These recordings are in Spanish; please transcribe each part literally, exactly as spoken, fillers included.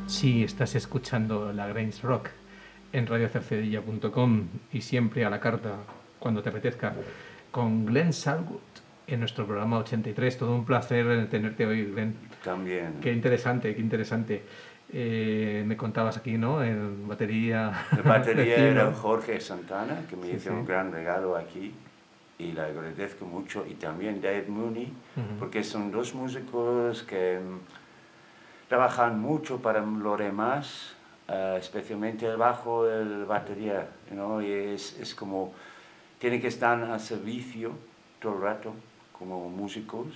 Sí, estás escuchando la Grange Rock en radio cercedilla punto com y siempre a la carta, cuando te apetezca, con Glenn Salwood en nuestro programa ochenta y tres. Todo un placer tenerte hoy, Glenn. También. Qué interesante, qué interesante. Eh, me contabas aquí, ¿no? En batería. La batería vecino. era Jorge Santana, que me Sí, hizo sí. un gran regalo aquí y le agradezco mucho. Y también Dave Mooney, Ujú. porque son dos músicos que mm, trabajan mucho para lo demás, uh, especialmente el bajo, el batería, you know, y es, es como, tienen que estar a servicio todo el rato como músicos.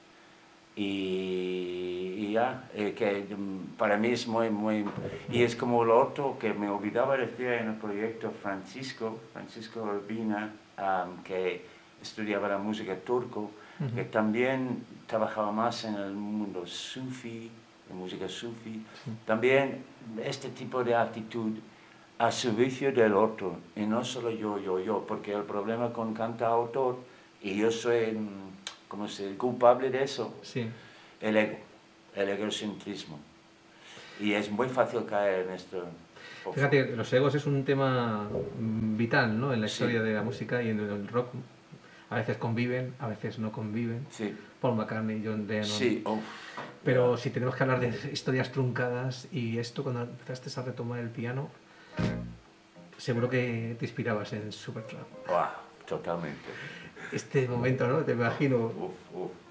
Y, y ya, eh, que mm, para mí es muy, muy... Y es como lo otro que me olvidaba decir en el proyecto Francisco, Francisco Urbina, um, que estudiaba la música turco, Ujú. que también trabajaba más en el mundo sufi, la música sufi. Sí. También este tipo de actitud a servicio del otro, y no solo yo, yo, yo, porque el problema con cantautor, y yo soy... mm, como se culpable de eso, Sí. el ego, el egocentrismo. Y es muy fácil caer en esto. Fíjate, los egos es un tema mm, vital, ¿no? En la Sí. historia de la música y en el rock. A veces conviven, a veces no conviven. Sí, Paul McCartney, John Lennon. sí, uf, Pero ya. si tenemos que hablar de historias truncadas y esto, cuando empezaste a retomar el piano, seguro que te inspirabas en Supertramp. Wow, totalmente. Este momento, ¿no? Te imagino. Uf, uf.